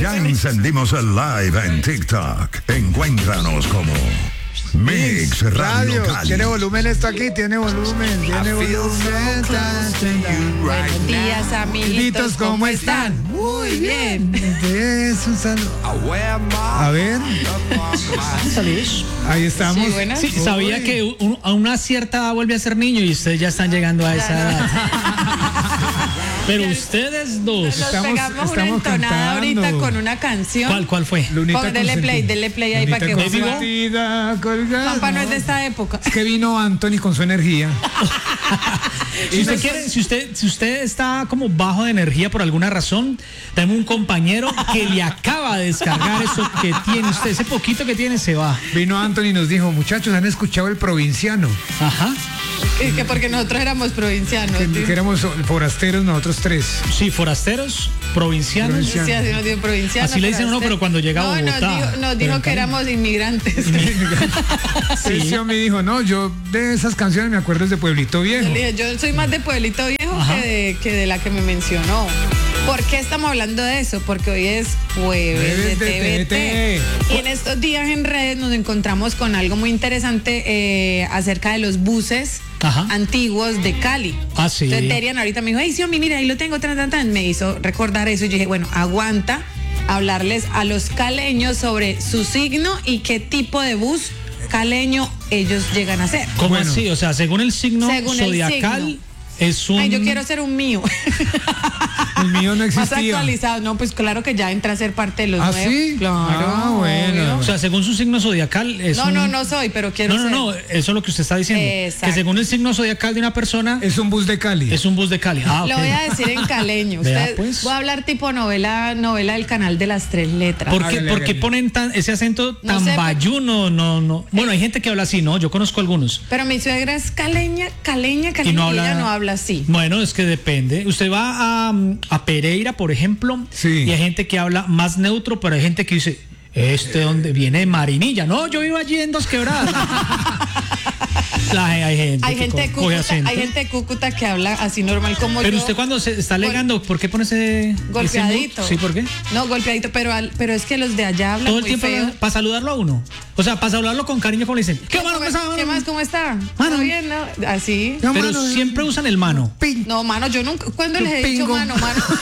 Ya encendimos el live en TikTok. Encuéntranos como Mix Radio Cali. Tiene volumen esto aquí, tiene volumen. Buenos días, amiguitos, ¿cómo están? Muy bien. Es un saludo. A ver. Saludos. Ahí estamos. Sí, bueno. Sí, sabía que a una cierta edad vuelve a ser niño y ustedes ya están llegando a esa edad. Pero ustedes dos. Nos pegamos una entonada ahorita con una canción. ¿Cuál fue? Dele play ahí para que Pampa no es de esta época. Es que vino Anthony con su energía. Si usted está como bajo de energía por alguna razón, tenemos un compañero que le acaba de descargar eso que tiene usted. Ese poquito que tiene se va. Vino Anthony y nos dijo, muchachos, ¿han escuchado el provinciano? Ajá. Que porque nosotros éramos provincianos. Que éramos forasteros nosotros tres. Sí, forasteros, provincianos. Sí, así nos dio provinciano. Así le dicen uno, pero cuando llega a Bogotá. Nos dijo que éramos inmigrantes. Sí. Ese hombre dijo, no, yo de esas canciones me acuerdo de Pueblito Viejo. Yo soy más de Pueblito Viejo que de la que me mencionó. ¿Por qué estamos hablando de eso? Porque hoy es jueves de TVT. Y en estos días en redes nos encontramos con algo muy interesante acerca de los buses antiguos de Cali. Ah, sí. Entonces Terian ahorita me dijo, hey, sí, mira, ahí lo tengo, me hizo recordar eso. Y yo dije, bueno, aguanta hablarles a los caleños sobre su signo y qué tipo de bus caleño ellos llegan a ser. ¿Cómo así? O sea, según el signo zodiacal es un... Ay, yo quiero ser un mío. El mío no existía. Más actualizado. No, pues claro que ya entra a ser parte de los nuevos. ¿Sí? Claro. Bueno. O sea, según su signo zodiacal es no soy, pero quiero ser. No, eso es lo que usted está diciendo. Exacto. Que según el signo zodiacal de una persona... Es un bus de Cali. Es un bus de Cali. Ah, Lo voy a decir en caleño. Vea, pues. Voy a hablar tipo novela del canal de las 3 letras. ¿Por qué ponen ese acento tan bayuno? No. Bueno, hay gente que habla así, ¿no? Yo conozco algunos. Pero mi suegra es caleña, y ella no habla así. Bueno, es que depende. Usted va a Pereira, por ejemplo, y hay gente que habla más neutro, pero hay gente que dice, donde viene de Marinilla. No, yo vivo allí en Dos Quebradas. Hay gente de Cúcuta que habla así normal como pero yo. Usted cuando se está alegando, ¿por qué pone ese golpeadito? Sí, ¿por qué? No, golpeadito, pero es que los de allá hablan todo el muy tiempo feo. Para saludarlo a uno. O sea, para saludarlo con cariño, como le dicen. ¿Qué más? ¿Cómo está? Mano. Bien, ¿no? Así. No, pero mano, siempre usan el mano. No, mano, yo nunca. ¿Cuándo les he dicho mano?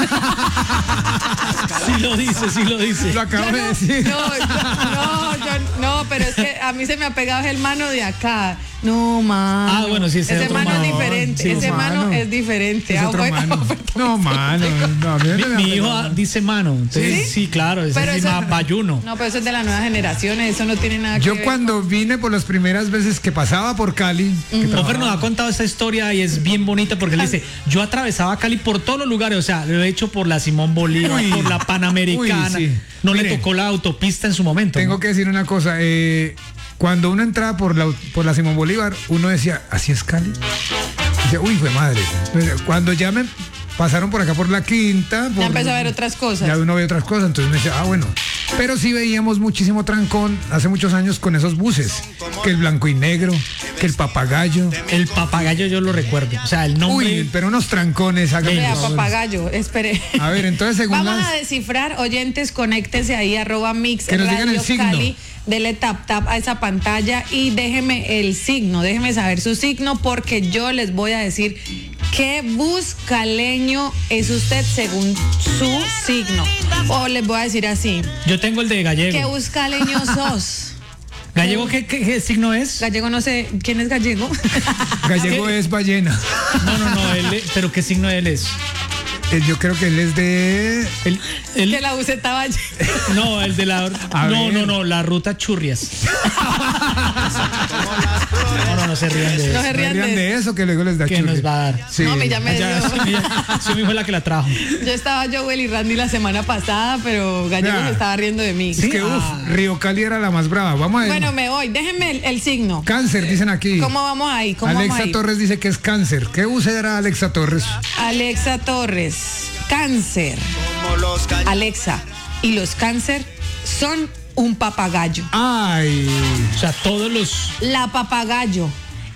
Sí lo dice. Lo acabo de decir. No, pero es que a mí se me ha pegado el mano de acá. No, mano. Ah, bueno, sí, ese mano es diferente. Sí, ese mano es diferente. Es otro mano. No, mano. Mi hijo dice mano. Entonces, sí, claro, es más bayuno. No, pero eso es de las nuevas generaciones. Eso no tiene nada que ver. Yo cuando vine por las primeras veces que pasaba por Cali. Ofer nos ha contado esta historia y es bien bonita porque él dice, yo atravesaba Cali por todos los lugares. O sea, lo he hecho por la Simón Bolívar, por la Panamericana. Sí. No le tocó la autopista en su momento. Tengo que decir una cosa. Cuando uno entraba por la Simón Bolívar, uno decía, ¿así es Cali? Decía, uy, fue madre. Cuando ya me pasaron por acá por la Quinta. Ya empezó a ver otras cosas. Ya uno ve otras cosas, entonces me decía, bueno. Pero sí veíamos muchísimo trancón hace muchos años con esos buses. Que el blanco y negro, que el papagayo. El papagayo yo lo recuerdo. O sea, el nombre. Uy, pero unos trancones. Vea, papagayo, espere. A ver, entonces según Vamos a descifrar, oyentes, conéctense ahí, @Mix que nos digan el signo. Cali. Dele tap a esa pantalla y déjeme el signo, déjeme saber su signo porque yo les voy a decir qué bus caleño es usted según su signo. O les voy a decir así. Yo tengo el de gallego. ¿Qué bus caleño sos? ¿Gallego qué signo es? Gallego no sé. ¿Quién es gallego? Gallego es ballena. No, pero ¿qué signo él es? Yo creo que él es de... Que la buceta vaya. No, el de la... No, la ruta Churrias. No se rían de eso. No se rían de eso, que luego les da que nos va a dar. Sí. No, me llamé Su hijo fue la que la trajo. Yo estaba Joel y Randy la semana pasada, pero Gallego se estaba riendo de mí. Es que Río Cali era la más brava. Vamos a ver. Bueno, me voy. Déjenme el signo. Cáncer, dicen aquí. ¿Cómo vamos ahí? Alexa Torres dice que es cáncer. ¿Qué bus era Alexa Torres? Alexa Torres. Cáncer. Alexa. Y los cáncer son un papagayo. Ay. O sea, todos los... La papagayo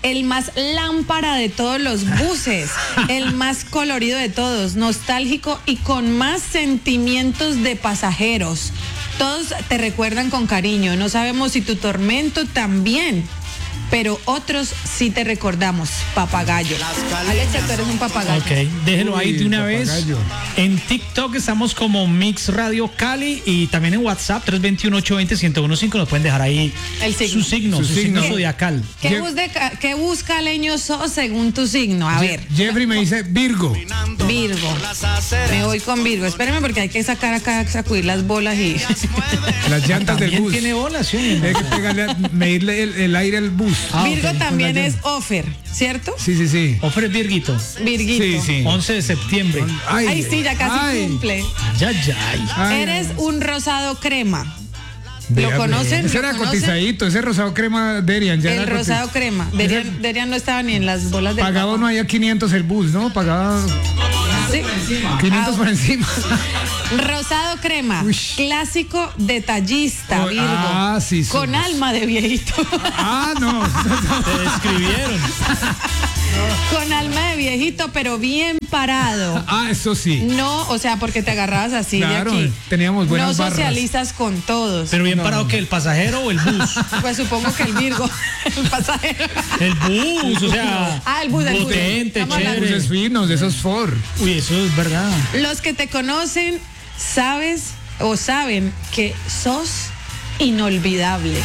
el más lámpara de todos los buses, el más colorido de todos, nostálgico y con más sentimientos de pasajeros. Todos te recuerdan con cariño. No sabemos si tu tormento también, pero otros sí te recordamos. Papagayo. Alexa, tú eres un papagayo. Ok, déjelo ahí de una vez. Papagayo. En TikTok estamos como Mix Radio Cali y también en WhatsApp 321-820-1015. Nos pueden dejar ahí El signo. su signo zodiacal. ¿Qué bus caleño sos según tu signo? A ver. Jeffrey me dice Virgo. Virgo. Me voy con Virgo. Espérame porque hay que sacar acá, sacudir las bolas y... Las llantas del También bus. tiene bolas, sí. Hay que medirle el aire al bus. Virgo ok. también Con la es Ofer, ¿cierto? Sí. Ofre Virguito. Virguito. Sí. 11 de septiembre. Ay, sí, ya casi cumple. Ay. Eres un rosado crema. ¿Lo conocen? Ese ¿Lo era conocen? cotizadito, ese rosado crema Derian. Ya El era rosado crema. Derian no estaba ni en las bolas de Pagaba uno ahí a 500 el bus, ¿no? Pagaba Sí. 500 por encima. Rosado crema, Uy. clásico detallista, Oh, Virgo. sí, con somos. alma de viejito. No. Te describieron. Con alma de viejito, pero bien parado. Eso sí. No, o sea, porque te agarrabas así Claro, de aquí. teníamos buenas No barras. socializas con todos. Pero bien parado que el pasajero o el bus. Pues supongo que el Virgo, el pasajero. El bus, o sea. El bus. Potente, Estamos hablando. chévere. Buses finos, de esos Ford. Uy, eso es verdad. Los que te conocen, saben que sos inolvidable.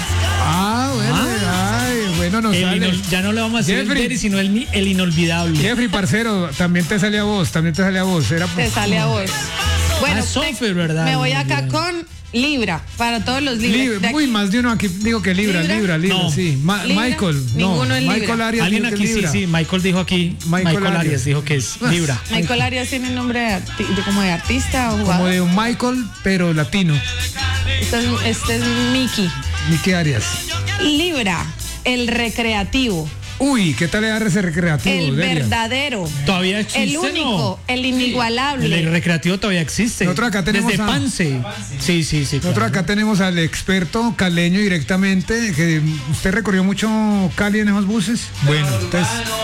Bueno, nos sale. Ya no le vamos a decir Jeffrey. el Derry, sino el inolvidable. Jeffrey, parcero, también te sale a vos. Era Te sale a vos. Bueno, Sofer, ¿verdad? me voy acá con Libra, para todos los Libras. De aquí. Uy, más de uno aquí digo que Libra, No. sí. Libra, Michael, ninguno es Michael Libra. Arias. Alguien dijo que aquí, es Libra. sí. Michael dijo aquí. Michael Arias dijo que es Libra. Michael Arias tiene nombre como de artista o jugador. Como de un Michael, pero latino. Este es Mickey. Mickey Arias. Libra, el recreativo, Uy, ¿qué tal era ese recreativo? el Derian? verdadero, Todavía existe, el único, ¿no? el inigualable. El recreativo todavía existe. Nosotros acá tenemos Desde a- Pance. Sí. Nosotros claro. acá tenemos al experto caleño directamente, que usted recorrió mucho Cali en esos buses. Bueno, entonces,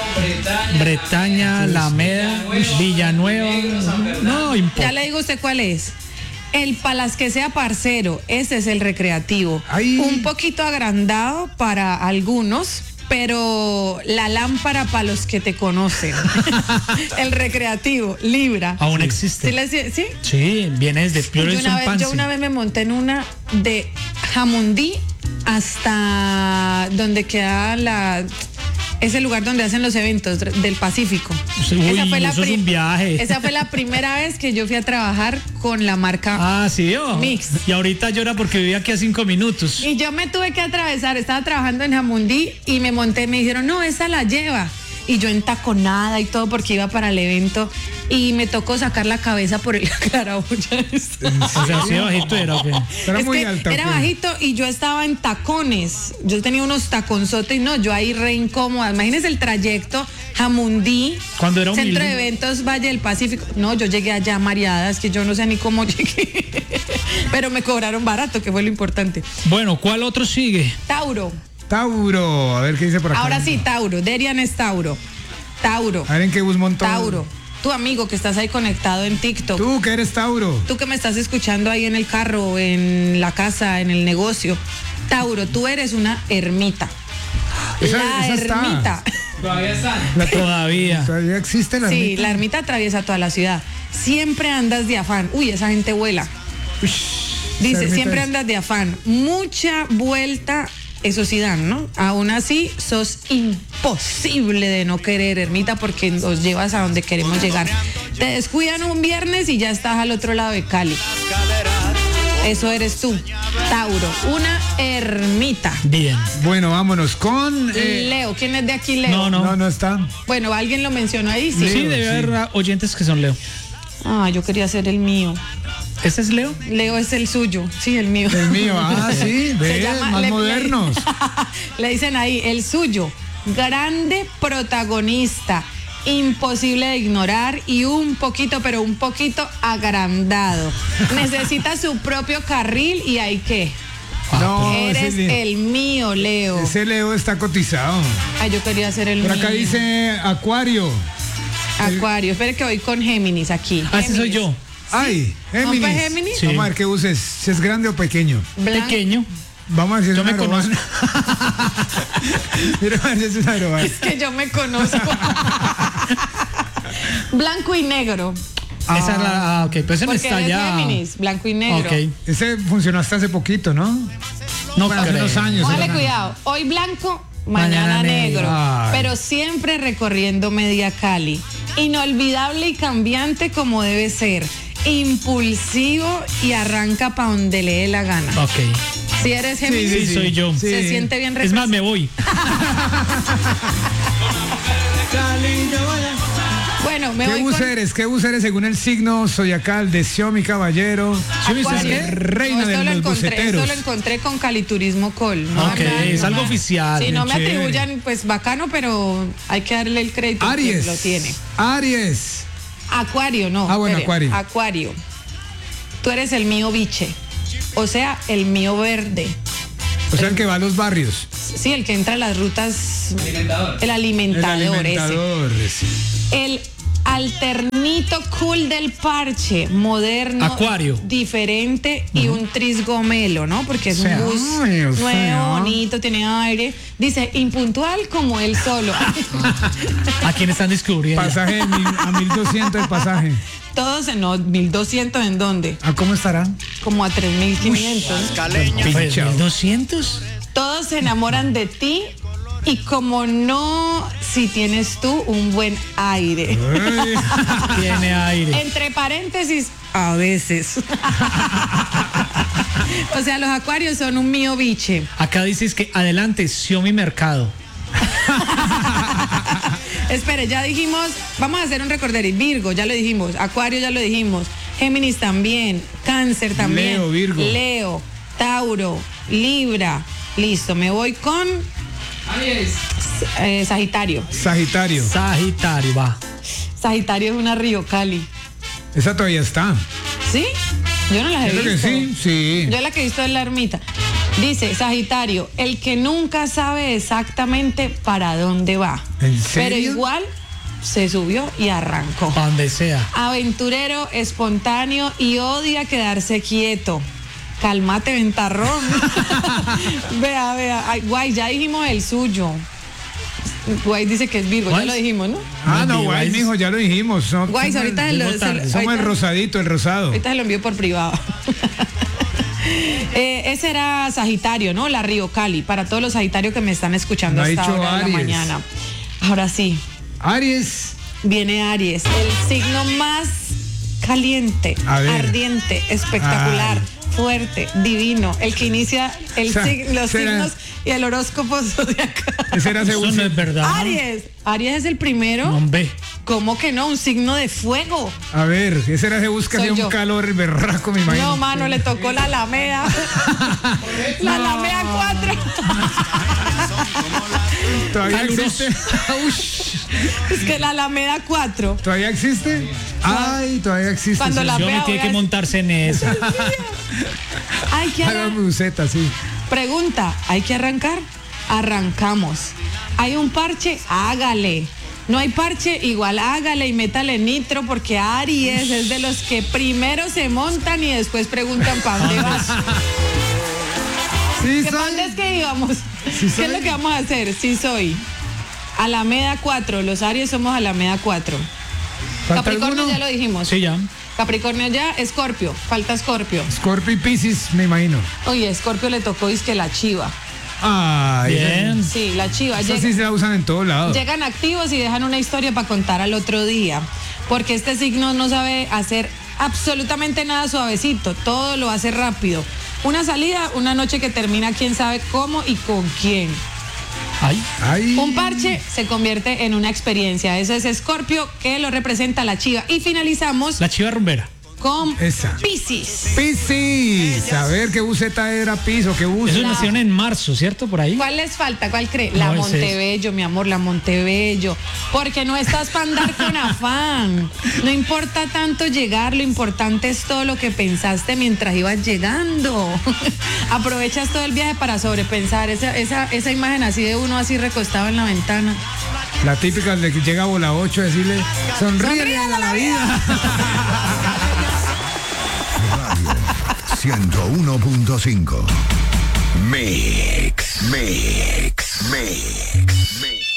Bretaña, Alameda, Villanueva. No importa. Ya le digo a usted cuál es. El palas que sea parcero, ese es el recreativo. Ay. Un poquito agrandado para algunos, pero la lámpara para los que te conocen. El recreativo, Libra. Aún existe. ¿Sí? Sí, viene desde Yo una vez me monté en una de Jamundí hasta donde queda ese lugar donde hacen los eventos del Pacífico. Uy, eso es un viaje. Esa fue la primera vez que yo fui a trabajar con la marca. Ah, sí, Mix. Y ahorita llora porque vivía aquí a 5 minutos. Y yo me tuve que atravesar, estaba trabajando en Jamundí y me monté, me dijeron, no, esa la lleva. Y yo entaconada y todo porque iba para el evento y me tocó sacar la cabeza por el claraboya. O sea, así de bajito era, ¿o qué? era Es muy que alta. era ¿o qué? bajito y yo estaba en tacones. Yo tenía unos taconzotes y no, yo ahí re incómoda. Imagínense el trayecto Jamundí, Cuando era Centro humilde. de Eventos Valle del Pacífico. No, yo llegué allá mareada, es que yo no sé ni cómo llegué. Pero me cobraron barato, que fue lo importante. Bueno, ¿cuál otro sigue? Tauro. Tauro, a ver qué dice por acá. Ahora sí, Tauro. Derian es Tauro. Tauro. A ver en qué bus montó. Tauro. Tu amigo que estás ahí conectado en TikTok. Tú que eres Tauro. Tú que me estás escuchando ahí en el carro, en la casa, en el negocio. Tauro, tú eres una ermita. Esa está. Ermita. Todavía. Todavía existe la Sí, ermita? la ermita atraviesa toda la ciudad. Siempre andas de afán. Uy, esa gente vuela. Dice, ermita siempre es- andas de afán. Mucha vuelta, eso sí dan, ¿no? Aún así, sos imposible de no querer, ermita, porque nos llevas a donde queremos llegar. Te descuidan un viernes y ya estás al otro lado de Cali. Eso eres tú, Tauro, una ermita. Bien. Bueno, vámonos con... Leo, ¿quién es de aquí, Leo? No. No está. Bueno, alguien lo mencionó ahí, sí. Sí, debe haber oyentes que son Leo. Ah, yo quería ser el mío. ¿Este es Leo? Leo es el suyo, sí, el mío. El mío, sí, Se ve, llama- más modernos. Le dicen ahí, el suyo, grande protagonista, imposible de ignorar y un poquito, pero un poquito agrandado. Necesita su propio carril y hay que No, Eres el mío, Leo. Ese Leo está cotizado. Ay, yo quería ser el mío. Por acá dice Acuario. Acuario. Espere que voy con Géminis aquí. Ese soy yo. Ay, Géminis. ¿Rompe Géminis? Sí. Vamos a ver qué uses. Si es grande o pequeño. Pequeño. Vamos a ver si es Yo una me conozco. aerobasa. Mira a ver si es una aerobasa. Es que yo me conozco. Blanco y negro. Esa es la. Ok, pues ese no Porque está eres ya. Géminis, blanco y negro. Ok. Ese funcionó hasta hace poquito, ¿no? No Bueno, hace creo. unos años. Póngale unos años. cuidado. Hoy blanco, mañana negro. Ay. Pero siempre recorriendo media Cali. Inolvidable y cambiante como debe ser. Impulsivo y arranca para donde le dé la gana. Ok. Si eres Géminis, Sí, soy yo. se Sí. siente bien Es más, me voy. Bueno, me ¿Qué voy bus con eres? ¿Qué bus eres según el signo zodiacal de Xiomi Caballero? Acuario. Reina No, de esto los lo encontré, buceteros. esto lo encontré con Caliturismo Col. Ok, es algo oficial. Sí, no me chévere. atribuyan, pues bacano, pero hay que darle el crédito Aries. que lo tiene. Aries. Acuario, no. Ah, bueno, espere. Acuario. Acuario. Tú eres el mío biche. O sea, el mío verde. O sea, el que va a los barrios. Sí, el que entra a las rutas. El alimentador, El alimentador. ese. El alternito cool del parche, moderno, Acuario. diferente y un trisgomelo, ¿no? Porque es un bus Ay, o nuevo, sea. bonito, tiene aire. Dice, impuntual como él solo. ¿A quién están descubriendo? Pasaje a 1200 el pasaje. Todos en 1200, ¿en dónde? ¿A cómo estarán? Como a 3500. Pues, Pinchao. 1200. Todos se enamoran de ti y como no, si tienes tú un buen aire. Tiene aire. Entre paréntesis, a veces. O sea, los acuarios son un mío biche. Acá dices que adelante, Xiaomi Mercado. Espere, ya dijimos, vamos a hacer un recorderis. Virgo, ya lo dijimos. Acuario, ya lo dijimos. Géminis también. Cáncer también. Leo, Virgo. Leo, Tauro, Libra. Listo, me voy con Sagitario. Sagitario. Sagitario, va. Sagitario es una Río Cali. Esa todavía está. ¿Sí? Yo no las he Creo que visto. sí, sí. Yo la que he visto es la ermita. Dice Sagitario, el que nunca sabe exactamente para dónde va. ¿En Pero serio? igual se subió y arrancó. Para donde sea. Aventurero, espontáneo y odia quedarse quieto. Cálmate, ventarrón. Vea. Ay, guay, ya dijimos el suyo. Guay dice que es Virgo, ya Guay. lo dijimos, ¿no? Ah, no, Guay, guay, Guay. mijo, ya lo dijimos. Guay, somos ahorita el, se lo- llegó tarde. somos el ahorita- rosadito, el rosado. Ahorita se lo envío por privado. Ese era Sagitario, ¿no? La Río Cali. Para todos los Sagitarios que me están escuchando No ha a esta dicho hora de la Aries. mañana. Ahora sí, Aries. viene Aries, el signo más caliente, A ver. ardiente, espectacular, Ay. fuerte, divino, el que inicia O sea, los será- signos y el horóscopo zodiacal. Ese era Eso según. no es verdad. Aries es el primero. No, hombre. ¿Cómo que no? Un signo de fuego. A ver, ese era se busca Soy de un yo. calor berraco, me imagino. No, mano, le tocó la Alameda. La Alameda 4. ¿Todavía Caluroso. existe? Es que la Alameda 4. ¿Todavía existe? Ay, todavía existe. Cuando sí. la Yo vea, me tiene voy que a- montarse en eso. Hay que Haga arrancar. buceta, sí. Pregunta, ¿hay que arrancar? Arrancamos. ¿Hay un parche? Hágale. No hay parche, igual hágale y métale nitro porque Aries es de los que primero se montan y después preguntan para dónde vas. Sí, ¿Qué soy. dónde es que íbamos? Sí ¿Qué soy. es lo que vamos a hacer? Sí soy. Alameda 4, los Aries somos Alameda 4. ¿Falta Capricornio alguno? ya lo dijimos. Sí, ya. Capricornio ya, Escorpio, falta Escorpio. Scorpio y Piscis, me imagino. Oye, Escorpio le tocó que la chiva. Ay, Bien. Sí, la chiva. Esa sí se la usan en todos lados. Llegan activos y dejan una historia para contar al otro día. Porque este signo no sabe hacer absolutamente nada suavecito. Todo lo hace rápido. Una salida, una noche que termina quién sabe cómo y con quién. Ay. Ay. Un parche se convierte en una experiencia. Eso es Escorpio, que lo representa la chiva. Y finalizamos La chiva rumbera. con Esa. Piscis. Piscis. A ver qué buseta era piso, qué bus. Eso nacieron en marzo, ¿cierto? Por ahí. ¿Cuál les falta? ¿Cuál cree? La No, Montebello, mi amor, la Montebello. Porque no estás para andar con afán. No importa tanto llegar, lo importante es todo lo que pensaste mientras ibas llegando. Aprovechas todo el viaje para sobrepensar esa imagen así de uno así recostado en la ventana. La típica de que llega a bola 8 decirle, sonríe a la vida. Radio 101.5 Mix.